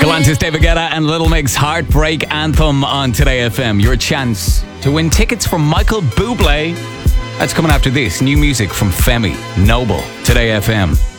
Atlantis, David Guetta and Little Mix Heartbreak Anthem on Today FM. Your chance to win tickets from Michael Bublé. That's coming after this. New music from Femi, Noble, Today FM.